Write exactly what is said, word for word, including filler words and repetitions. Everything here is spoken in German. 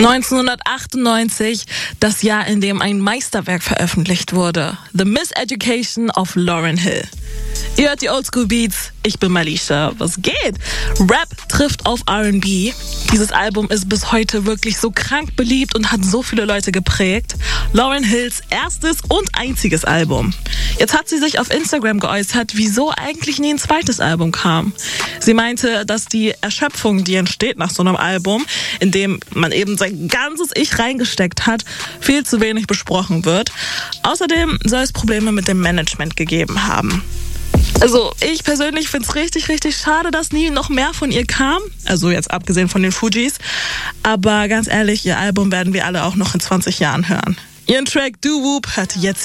neunzehnhundertachtundneunzig, das Jahr, in dem ein Meisterwerk veröffentlicht wurde. The Miseducation of Lauryn Hill. Ihr hört die Oldschool Beats, ich bin Malisha. Was geht? Rap trifft auf R and B. Dieses Album ist bis heute wirklich so krank beliebt und hat so viele Leute geprägt. Lauryn Hills erstes und einziges Album. Jetzt hat sie sich auf Instagram geäußert, wieso eigentlich nie ein zweites Album kam. Sie meinte, dass die Erschöpfung, die entsteht nach so einem Album, in dem man eben sein ganzes Ich reingesteckt hat, viel zu wenig besprochen wird. Außerdem soll es Probleme mit dem Management gegeben haben. Also ich persönlich finde es richtig, richtig schade, dass nie noch mehr von ihr kam. Also jetzt abgesehen von den Fujis. Aber ganz ehrlich, ihr Album werden wir alle auch noch in zwanzig Jahren hören. Ihren Track Do Whoop hört jetzt